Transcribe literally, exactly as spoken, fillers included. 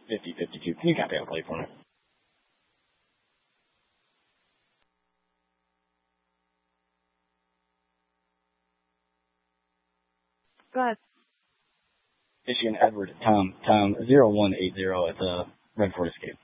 fifty fifty-two. Can you copy out play for me? Go ahead. Michigan Edward Tom Tom zero one eight zero at the Red Fort Escape.